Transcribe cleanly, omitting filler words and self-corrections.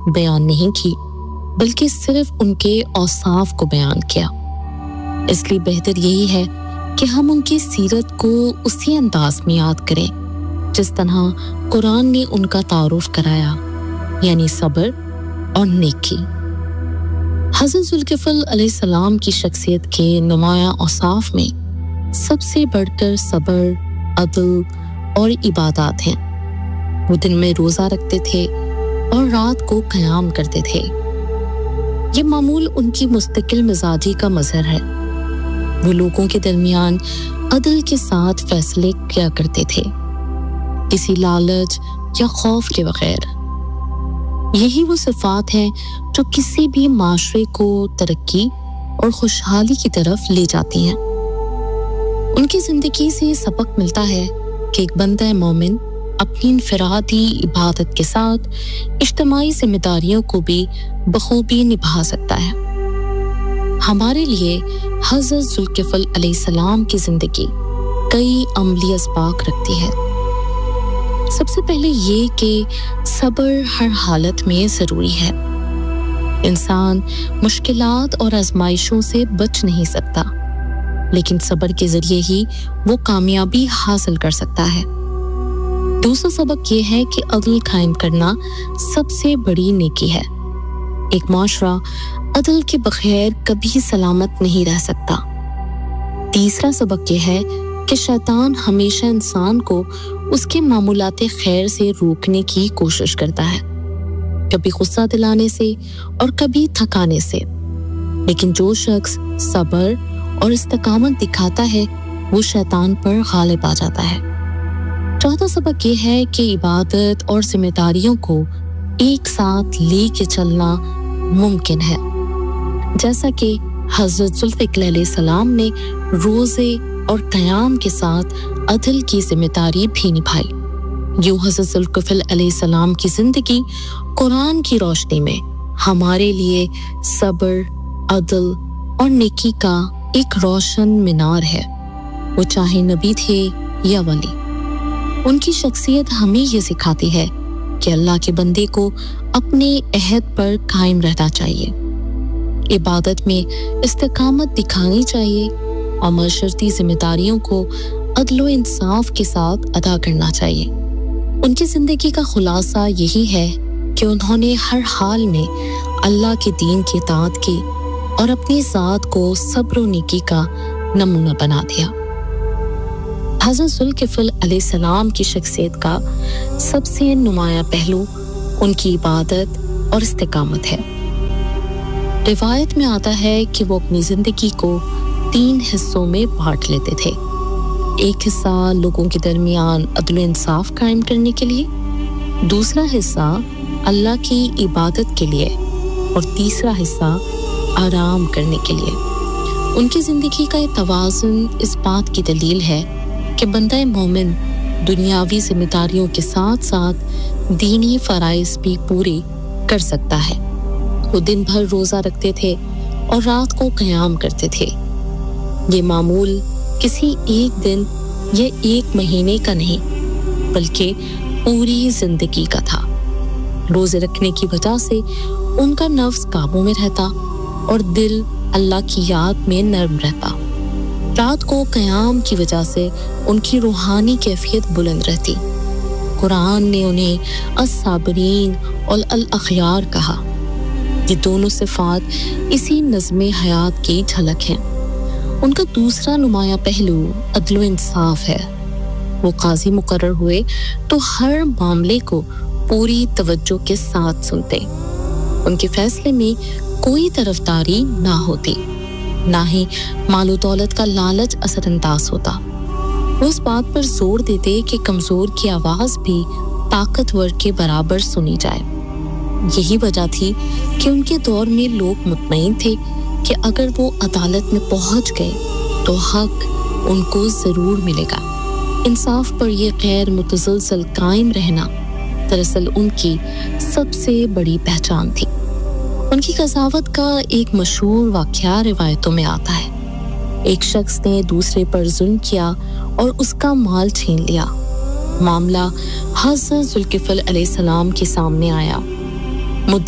بیان نہیں کی بلکہ صرف ان کے اوصاف کو بیان کیا۔ اس لیے بہتر یہی ہے کہ ہم ان کی سیرت کو اسی انداز میں یاد کریں جس طرح قرآن نے ان کا تعارف کرایا، یعنی صبر اور نیکی۔ حضرت ذوالکفل علیہ السلام کی شخصیت کے نمایاں اوصاف میں سب سے بڑھ کر صبر، عدل اور عبادات ہیں۔ وہ دن میں روزہ رکھتے تھے اور رات کو قیام کرتے تھے۔ یہ معمول ان کی مستقل مزاجی کا مظہر ہے۔ وہ لوگوں کے درمیان عدل کے ساتھ فیصلے کیا کرتے تھے، کسی لالچ یا خوف کے بغیر۔ یہی وہ صفات ہیں جو کسی بھی معاشرے کو ترقی اور خوشحالی کی طرف لے جاتی ہیں۔ ان کی زندگی سے سبق ملتا ہے کہ ایک بندہ مومن اپنی انفرادی عبادت کے ساتھ اجتماعی ذمہ داریوں کو بھی بخوبی نبھا سکتا ہے۔ ہمارے لیے حضرت ذوالکفل علیہ السلام کی زندگی کئی عملی اسباق رکھتی ہے۔ سب سے پہلے یہ کہ صبر ہر حالت میں ضروری ہے۔ انسان مشکلات اور آزمائشوں سے بچ نہیں سکتا، لیکن صبر کے ذریعے ہی وہ کامیابی حاصل کر سکتا ہے۔ دوسرا سبق یہ ہے کہ عدل قائم کرنا سب سے بڑی نیکی ہے۔ ایک معاشرہ عدل کے بغیر کبھی سلامت نہیں رہ سکتا۔ تیسرا سبق یہ ہے کہ شیطان ہمیشہ انسان کو اس کے معمولات خیر سے روکنے کی کوشش کرتا ہے، کبھی غصہ دلانے سے اور کبھی تھکانے سے، لیکن جو شخص صبر اور استقامت دکھاتا ہے وہ شیطان پر غالب آ جاتا ہے۔ چوتھا سبق یہ ہے کہ عبادت اور ذمہ داریوں کو ایک ساتھ لے کے چلنا ممکن ہے، جیسا کہ حضرت ذوالفقار علیہ السلام نے روزے اور قیام کے ساتھ عدل کی ذمہ داری بھی نبھائی۔ یوں حضرت ذوالکفل علیہ السلام کی زندگی قرآن کی روشنی میں ہمارے لیے صبر، عدل اور نیکی کا ایک روشن مینار ہے۔ وہ چاہے نبی تھے یا ولی، ان کی شخصیت ہمیں یہ سکھاتی ہے کہ اللہ کے بندے کو اپنے عہد پر قائم رہنا چاہیے، عبادت میں استقامت دکھانی چاہیے اور معاشرتی ذمہ داریوں کو عدل و انصاف کے ساتھ ادا کرنا چاہیے۔ ان کی زندگی کا خلاصہ یہی ہے کہ انہوں نے ہر حال میں اللہ کے دین کی اطاعت کی اور اپنی ذات کو صبر و نیکی کا نمونہ بنا دیا۔ حضرت ذوالکفل علیہ السلام کی شخصیت کا سب سے نمایاں پہلو ان کی عبادت اور استقامت ہے۔ روایت میں آتا ہے کہ وہ اپنی زندگی کو 3 حصوں میں بانٹ لیتے تھے۔ ایک حصہ لوگوں کے درمیان عدل و انصاف قائم کرنے کے لیے، دوسرا حصہ اللہ کی عبادت کے لیے اور تیسرا حصہ آرام کرنے کے لیے۔ ان کی زندگی کا یہ توازن اس بات کی دلیل ہے کہ بندہ مومن دنیاوی ذمہ داریوں کے ساتھ ساتھ دینی فرائض بھی پورے کر سکتا ہے۔ وہ دن بھر روزہ رکھتے تھے اور رات کو قیام کرتے تھے۔ یہ معمول کسی ایک دن یا ایک مہینے کا نہیں بلکہ پوری زندگی کا تھا۔ روزے رکھنے کی وجہ سے ان کا نفس قابو میں رہتا اور دل اللہ کی یاد میں نرم رہتا۔ رات کو قیام کی وجہ سے ان کی روحانی کیفیت بلند رہتی۔ قرآن نے انہیں الصابرین اور الاخیار کہا۔ یہ دونوں صفات اسی نظم حیات کی جھلک ہیں۔ ان کا دوسرا نمایاں پہلو عدل و انصاف ہے۔ وہ قاضی مقرر ہوئے تو ہر معاملے کو پوری توجہ کے ساتھ سنتے۔ ان کے فیصلے میں کوئی طرفداری نہ ہوتی، نہ ہی مال و دولت کا لالچ اثر انداز ہوتا۔ وہ اس بات پر زور دیتے کہ کمزور کی آواز بھی طاقتور کے برابر سنی جائے۔ یہی وجہ تھی کہ ان کے دور میں لوگ مطمئن تھے کہ اگر وہ عدالت میں پہنچ گئے تو حق ان کو ضرور ملے گا۔ انصاف پر یہ غیر متزلزل قائم رہنا دراصل ان کی سب سے بڑی پہچان تھی۔ ان کی قضاوت کا ایک مشہور واقعہ روایتوں میں آتا ہے۔ ایک شخص نے دوسرے پر ظلم کیا اور اس کا مال چھین لیا۔ معاملہ حضرت ذوالکفل علیہ السلام کے سامنے آیا۔